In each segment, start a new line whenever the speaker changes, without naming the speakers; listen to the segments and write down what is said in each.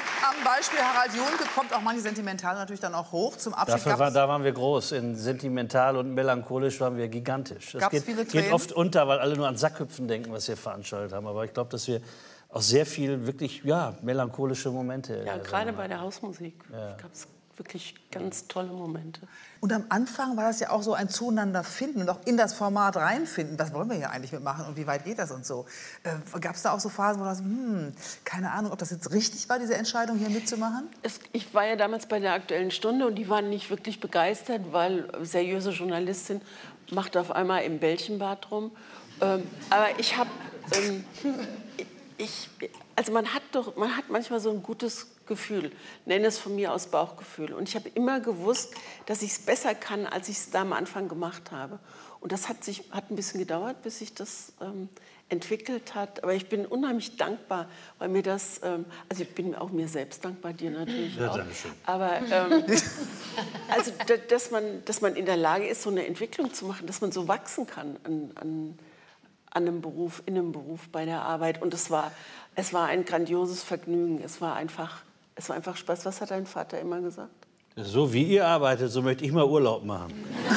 am Beispiel Harald Junke kommt auch manche Sentimental natürlich dann auch hoch. Zum Abschied
Da waren wir groß. In sentimental und melancholisch waren wir gigantisch. Das geht oft unter, weil alle nur an Sackhüpfen denken, was wir veranstaltet haben. Aber ich glaube, dass wir auch sehr viel wirklich melancholische Momente.
Ja, gerade bei der Hausmusik gab es wirklich ganz tolle Momente.
Und am Anfang war das ja auch so ein Zueinander finden und auch in das Format reinfinden. Was wollen wir hier eigentlich mitmachen und wie weit geht das und so? Gab es da auch so Phasen, wo du sagst, keine Ahnung, ob das jetzt richtig war, diese Entscheidung hier mitzumachen?
Ich war ja damals bei der Aktuellen Stunde und die waren nicht wirklich begeistert, weil seriöse Journalistin macht auf einmal im Bällchenbad rum. Aber ich habe... Also man hat manchmal so ein gutes Gefühl, nenne es von mir aus Bauchgefühl. Und ich habe immer gewusst, dass ich es besser kann, als ich es da am Anfang gemacht habe. Und das hat ein bisschen gedauert, bis sich das entwickelt hat. Aber ich bin unheimlich dankbar, weil mir das, also ich bin auch mir selbst dankbar, dir natürlich auch. Aber also, dass man in der Lage ist, so eine Entwicklung zu machen, dass man so wachsen kann in einem Beruf bei der Arbeit. Und es war ein grandioses Vergnügen. Es war einfach Spaß. Was hat dein Vater immer gesagt?
So wie ihr arbeitet, so möchte ich mal Urlaub machen.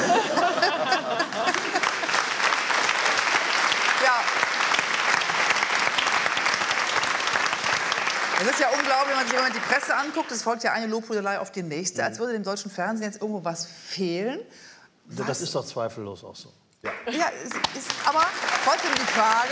Es ist ja unglaublich, wenn man sich im Moment die Presse anguckt. Es folgt ja eine Lobhudelei auf die nächste. Als würde dem deutschen Fernsehen jetzt irgendwo was fehlen.
Das ist doch zweifellos auch so.
Ja, ist aber trotzdem die Frage,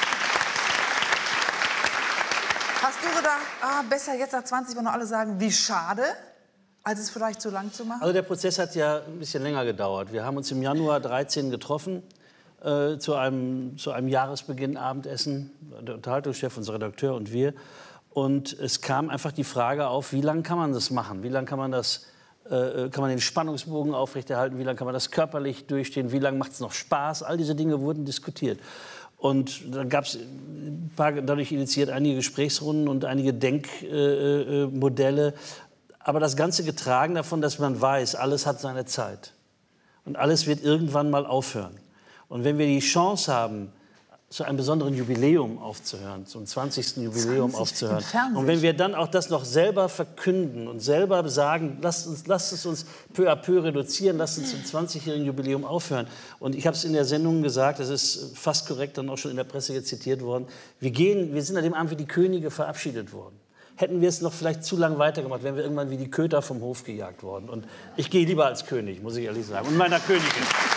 hast du gedacht, besser jetzt nach 20, wenn noch alle sagen, wie schade, als es vielleicht zu lang zu machen?
Also der Prozess hat ja ein bisschen länger gedauert. Wir haben uns im Januar 2013 getroffen, zu einem Jahresbeginn Abendessen, der Unterhaltungschef, unser Redakteur und wir. Und es kam einfach die Frage auf, wie lange kann man das machen? Wie lange kann man den Spannungsbogen aufrechterhalten? Wie lange kann man das körperlich durchstehen? Wie lange macht es noch Spaß? All diese Dinge wurden diskutiert. Und dann gab es dadurch initiiert einige Gesprächsrunden und einige Denkmodelle. Aber das Ganze getragen davon, dass man weiß, alles hat seine Zeit. Und alles wird irgendwann mal aufhören. Und wenn wir die Chance haben, zu einem besonderen Jubiläum aufzuhören, zum 20. Jubiläum aufzuhören. Und wenn wir dann auch das noch selber verkünden und selber sagen, lasst es uns peu à peu reduzieren, lasst uns zum 20-jährigen Jubiläum aufhören. Und ich habe es in der Sendung gesagt, das ist fast korrekt dann auch schon in der Presse jetzt zitiert worden, wir sind an dem Abend wie die Könige verabschiedet worden. Hätten wir es noch vielleicht zu lang weitergemacht, wären wir irgendwann wie die Köter vom Hof gejagt worden. Und ich gehe lieber als König, muss ich ehrlich sagen, und meiner Königin.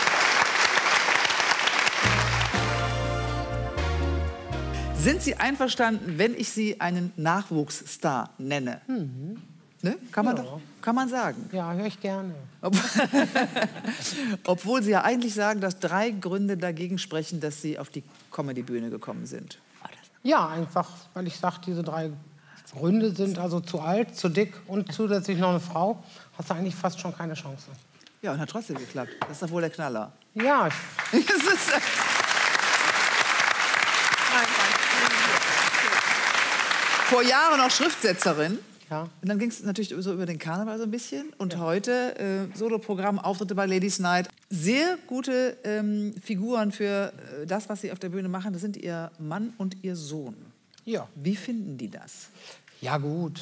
Sind Sie einverstanden, wenn ich Sie einen Nachwuchsstar nenne? Mhm. Ne? Kann man sagen.
Ja, höre ich gerne.
Obwohl Sie ja eigentlich sagen, dass 3 Gründe dagegen sprechen, dass Sie auf die Comedy-Bühne gekommen sind.
Ja, einfach, weil ich sage, diese 3 Gründe sind also zu alt, zu dick und zusätzlich noch eine Frau. Hast du eigentlich fast schon keine Chance.
Ja, und hat trotzdem geklappt. Das ist doch wohl der Knaller.
Ja.
Vor Jahren noch Schriftsetzerin.
Ja.
Und dann ging es natürlich so über den Karneval so ein bisschen. Und heute Soloprogramm, Auftritte bei Ladies Night. Sehr gute Figuren für das, was Sie auf der Bühne machen. Das sind Ihr Mann und Ihr Sohn.
Ja.
Wie finden die das?
Ja, gut.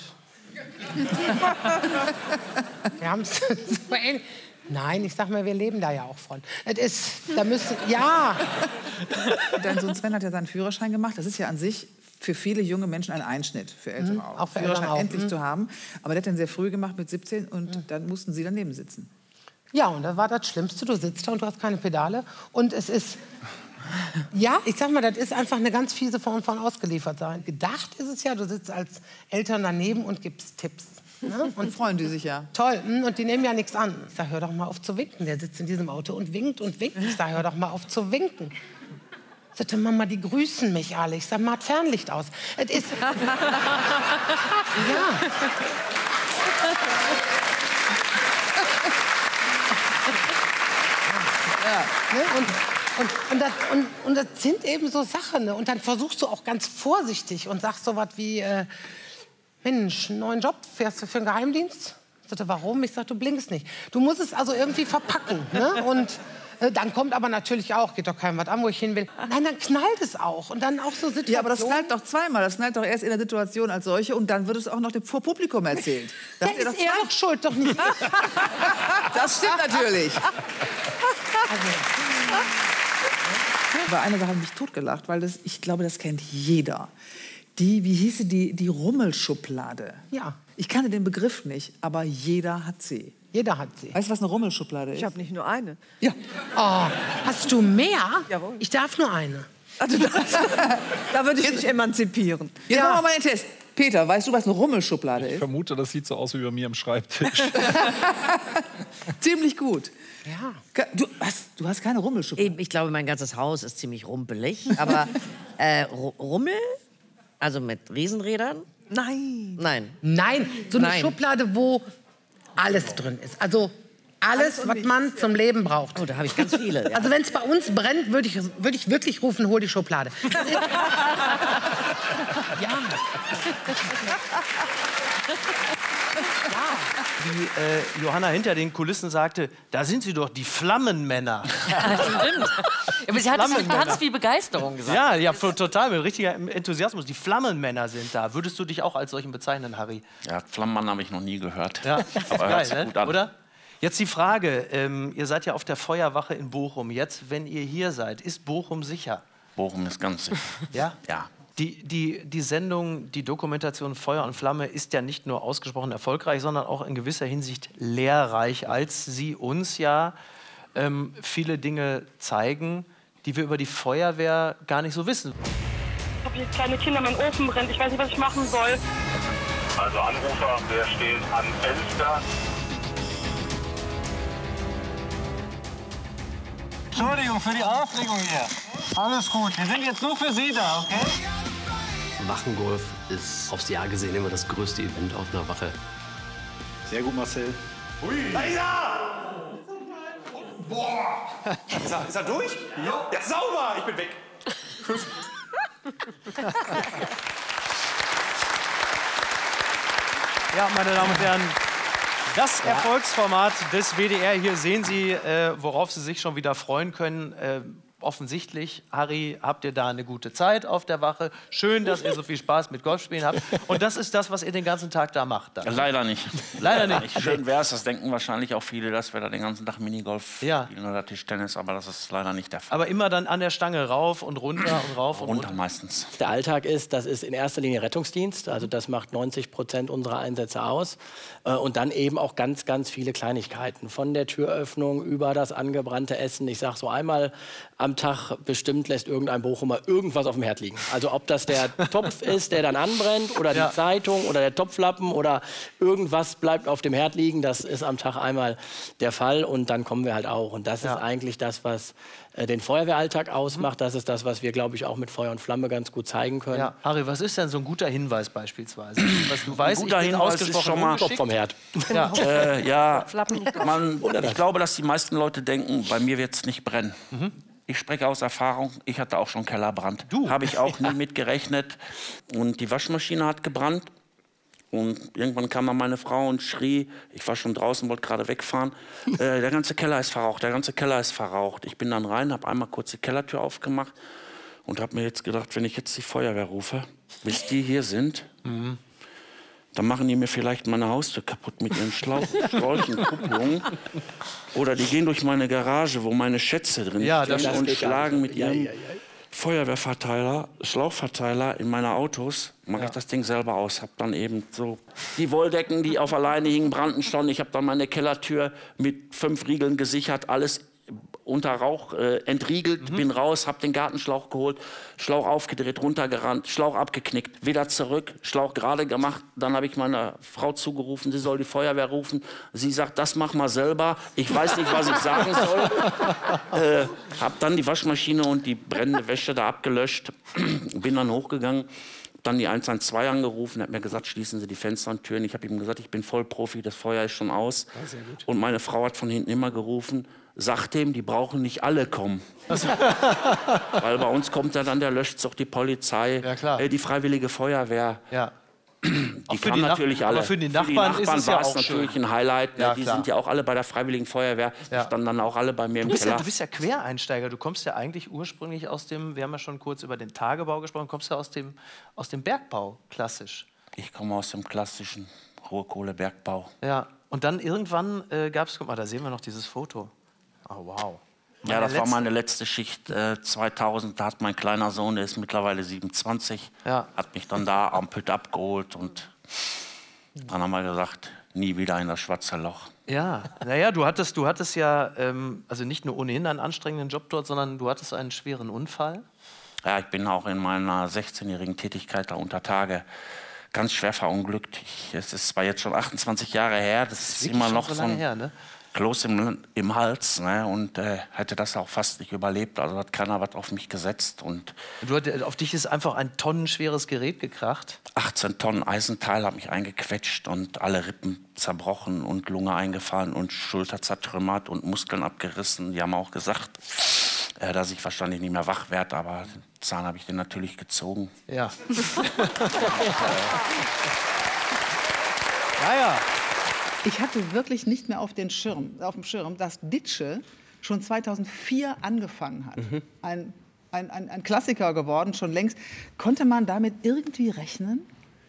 Wir haben es so ähnlich. Nein, ich sag mal, wir leben da ja auch von. Ja.
Dein Sohn Sven hat ja seinen Führerschein gemacht. Das ist ja an sich für viele junge Menschen ein Einschnitt, für Ältere auch.
Für
Führerschein
Eltern auch.
endlich zu haben. Aber der hat den sehr früh gemacht, mit 17, und dann mussten Sie daneben sitzen.
Ja, und das war das Schlimmste. Du sitzt da und du hast keine Pedale. Und es ist... Ja, ich sag mal, das ist einfach eine ganz fiese Form von Ausgeliefertsein. Gedacht ist es ja, du sitzt als Eltern daneben und gibst Tipps. Ne?
Und freuen die sich ja.
Toll, und die nehmen ja nichts an. Ich sag, hör doch mal auf zu winken. Der sitzt in diesem Auto und winkt und winkt. Ich sag, hör doch mal auf zu winken. Sagte Mama, die grüßen mich alle. Ich sag, mach Fernlicht aus. Es ist... Ja. Ja. Ne? Und das sind eben so Sachen. Ne? Und dann versuchst du auch ganz vorsichtig und sagst so was wie, Mensch, einen neuen Job, fährst du für einen Geheimdienst? Ich sagte, warum? Ich sagte, du blinkst nicht. Du musst es also irgendwie verpacken. Ne? Und Dann kommt aber natürlich auch, geht doch keinem was an, wo ich hin will. Nein, dann knallt es auch. Und dann auch so Situationen.
Ja, aber das knallt doch zweimal. Das knallt doch erst in der Situation als solche und dann wird es auch noch dem Publikum erzählt.
Das ist er doch schuld, doch nicht ich.
Das stimmt natürlich. Bei einer Sache habe ich mich totgelacht, weil ich glaube, das kennt jeder. Wie hieße die Rummelschublade?
Ja.
Ich kannte den Begriff nicht, aber jeder hat sie.
Jeder hat sie.
Weißt du, was eine Rummelschublade ist?
Ich habe nicht nur eine.
Ja.
Oh, hast du mehr?
Jawohl.
Ich darf nur eine.
Also da würde ich mich emanzipieren.
Jetzt machen wir mal den Test. Peter, weißt du, was eine Rummelschublade ist?
Ich vermute, das sieht so aus wie bei mir am Schreibtisch.
Ziemlich gut.
Ja.
Du hast keine Rummelschublade?
Eben, ich glaube, mein ganzes Haus ist ziemlich rumpelig. Aber Rummel? Also mit Riesenrädern?
Nein.
Nein.
Nein, so eine
Nein.
Schublade, wo alles drin ist. Also alles, was man zum Leben braucht.
Oh, da habe ich ganz viele. Ja.
Also wenn es bei uns brennt, würde ich wirklich rufen, hol die Schublade. Ja.
Wie Johanna hinter den Kulissen sagte, da sind sie doch, die Flammenmänner.
Ja, stimmt. Aber sie hat es mit ganz viel Begeisterung gesagt.
Ja, total, mit richtiger Enthusiasmus. Die Flammenmänner sind da. Würdest du dich auch als solchen bezeichnen, Harry?
Ja, Flammenmann habe ich noch nie gehört.
Ja,
Aber
geil,
hört sich gut an.
oder? Jetzt die Frage, ihr seid ja auf der Feuerwache in Bochum. Jetzt, wenn ihr hier seid, ist Bochum sicher?
Bochum ist ganz sicher.
Ja?
Ja.
Die Sendung, die Dokumentation Feuer und Flamme ist ja nicht nur ausgesprochen erfolgreich, sondern auch in gewisser Hinsicht lehrreich, als sie uns ja viele Dinge zeigen, die wir über die Feuerwehr gar nicht so wissen.
Ich habe hier kleine Kinder, mein Ofen brennt, ich weiß nicht, was ich machen soll.
Also Anrufer, wer steht am Fenster?
Entschuldigung für die Aufregung hier. Alles gut, wir sind jetzt nur für Sie da, okay?
Wachengolf ist aufs Jahr gesehen immer das größte Event auf einer Wache.
Sehr gut, Marcel.
Ui! Da ist er! Boah! Ist er durch? Ja. Ja, sauber! Ich bin weg. Tschüss.
Ja, meine Damen und Herren, das Erfolgsformat des WDR. Hier sehen Sie, worauf Sie sich schon wieder freuen können. Offensichtlich, Harry, habt ihr da eine gute Zeit auf der Wache. Schön, dass ihr so viel Spaß mit Golfspielen habt. Und das ist das, was ihr den ganzen Tag da macht. Dann.
Leider nicht.
Leider nicht.
Schön wäre es, das denken wahrscheinlich auch viele, dass wir da den ganzen Tag Minigolf spielen oder Tischtennis, aber das ist leider nicht der Fall.
Aber immer dann an der Stange rauf und runter und rauf und runter.
Meistens.
Der Alltag das ist in erster Linie Rettungsdienst, also das macht 90% unserer Einsätze aus. Und dann eben auch ganz, ganz viele Kleinigkeiten. Von der Türöffnung über das angebrannte Essen. Ich sage so einmal am Tag bestimmt lässt irgendein Bochumer irgendwas auf dem Herd liegen. Also ob das der Topf ist, der dann anbrennt, oder die Zeitung oder der Topflappen oder irgendwas bleibt auf dem Herd liegen, das ist am Tag einmal der Fall und dann kommen wir halt auch. Und das ist eigentlich das, was den Feuerwehralltag ausmacht. Das ist das, was wir, glaube ich, auch mit Feuer und Flamme ganz gut zeigen können.
Ja. Harry, was ist denn so ein guter Hinweis beispielsweise? Was du weißt,
ein guter Hinweis ist schon mal
Topf vom Herd.
Ich glaube, dass die meisten Leute denken, bei mir wird es nicht brennen. Ich spreche aus Erfahrung, ich hatte auch schon Kellerbrand. Habe ich auch nie mit gerechnet. Und die Waschmaschine hat gebrannt. Und irgendwann kam dann meine Frau und schrie, ich war schon draußen, wollte gerade wegfahren, der ganze Keller ist verraucht, der ganze Keller ist verraucht. Ich bin dann rein, habe einmal kurz die Kellertür aufgemacht und habe mir jetzt gedacht, wenn ich jetzt die Feuerwehr rufe, bis die hier sind, dann machen die mir vielleicht meine Haustür kaputt mit ihren Schläuchen, Kupplungen. Oder die gehen durch meine Garage, wo meine Schätze drin stehen und schlagen mit ihrem Feuerwehrverteiler, Schlauchverteiler in meine Autos. Mache ich das Ding selber aus. Hab dann eben so die Wolldecken, die auf alleine hingen, brannten schon. Ich habe dann meine Kellertür mit 5 Riegeln gesichert, alles unter Rauch entriegelt, bin raus, hab den Gartenschlauch geholt, Schlauch aufgedreht, runtergerannt, Schlauch abgeknickt, wieder zurück, Schlauch gerade gemacht. Dann habe ich meiner Frau zugerufen, sie soll die Feuerwehr rufen. Sie sagt, das mach mal selber. Ich weiß nicht, was ich sagen soll. Hab dann die Waschmaschine und die brennende Wäsche da abgelöscht, bin dann hochgegangen. Dann die 112 angerufen, hat mir gesagt, schließen Sie die Fenster und Türen. Ich habe ihm gesagt, ich bin Vollprofi, das Feuer ist schon aus. Und meine Frau hat von hinten immer gerufen, sagt dem, die brauchen nicht alle kommen. Weil bei uns kommt ja dann der Löschzug, die Polizei, die Freiwillige Feuerwehr. Die kamen natürlich alle.
Aber für die Nachbarn ist es ja
war es
auch
natürlich
schön.
ein Highlight. Ne?
Ja,
Die
klar.
sind ja auch alle bei der Freiwilligen Feuerwehr. Die standen dann auch alle bei mir im Keller.
Du bist ja Quereinsteiger. Du kommst ja eigentlich ursprünglich aus dem, wir haben ja schon kurz über den Tagebau gesprochen, kommst ja aus dem Bergbau, klassisch.
Ich komme aus dem klassischen Rohkohlebergbau.
Ja, und dann irgendwann gab es, guck mal, da sehen wir noch dieses Foto. Oh, wow.
Ja, das war meine letzte Schicht 2000. Da hat mein kleiner Sohn, der ist mittlerweile 27, hat mich dann da am Pütt abgeholt. Und dann haben wir gesagt, nie wieder in das schwarze Loch.
Ja, naja, du hattest ja, also nicht nur ohnehin einen anstrengenden Job dort, sondern du hattest einen schweren Unfall.
Ja, ich bin auch in meiner 16-jährigen Tätigkeit da unter Tage ganz schwer verunglückt. Es ist zwar jetzt schon 28 Jahre her, das ist immer noch so ein
her, ne?
Kloß im Hals. Ne? Und hätte das auch fast nicht überlebt. Also hat keiner was auf mich gesetzt. Und
auf dich ist einfach ein tonnenschweres Gerät gekracht.
18 Tonnen Eisenteil hat mich eingequetscht und alle Rippen zerbrochen und Lunge eingefallen und Schulter zertrümmert und Muskeln abgerissen. Die haben auch gesagt, dass ich wahrscheinlich nicht mehr wach werde, aber den Zahn habe ich den natürlich gezogen.
Ja. Ja.
Ich hatte wirklich nicht mehr auf dem Schirm, dass Ditsche schon 2004 angefangen hat. Ein Klassiker geworden, schon längst. Konnte man damit irgendwie rechnen?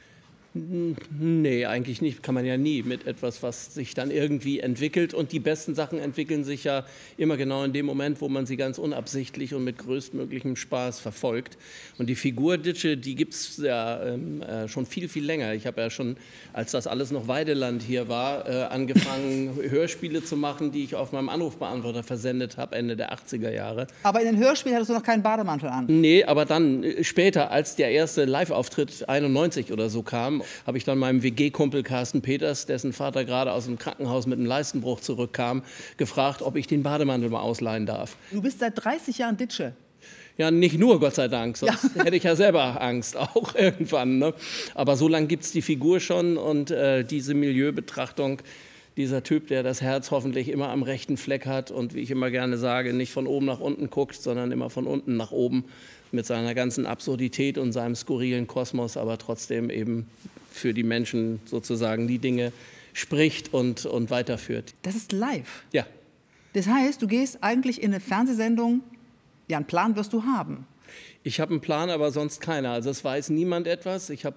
Nee, eigentlich nicht. Kann man ja nie mit etwas, was sich dann irgendwie entwickelt. Und die besten Sachen entwickeln sich ja immer genau in dem Moment, wo man sie ganz unabsichtlich und mit größtmöglichem Spaß verfolgt. Und die Figur Ditsche, die gibt es ja schon viel, viel länger. Ich habe ja schon, als das alles noch Weideland hier war, angefangen, Hörspiele zu machen, die ich auf meinem Anrufbeantworter versendet habe, Ende der 80er Jahre.
Aber in den Hörspielen hattest du noch keinen Bademantel an?
Nee, aber dann später, als der erste Live-Auftritt 91 oder so kam, habe ich dann meinem WG-Kumpel Carsten Peters, dessen Vater gerade aus dem Krankenhaus mit einem Leistenbruch zurückkam, gefragt, ob ich den Bademantel mal ausleihen darf.
Du bist seit 30 Jahren Ditsche.
Ja, nicht nur, Gott sei Dank, sonst hätte ich ja selber Angst, auch irgendwann. Ne? Aber so lange gibt es die Figur schon und diese Milieubetrachtung, dieser Typ, der das Herz hoffentlich immer am rechten Fleck hat und, wie ich immer gerne sage, nicht von oben nach unten guckt, sondern immer von unten nach oben, mit seiner ganzen Absurdität und seinem skurrilen Kosmos, aber trotzdem eben für die Menschen sozusagen die Dinge spricht und weiterführt.
Das ist live?
Ja.
Das heißt, du gehst eigentlich in eine Fernsehsendung, ja, einen Plan wirst du haben.
Ich habe einen Plan, aber sonst keiner. Also es weiß niemand etwas. Ich habe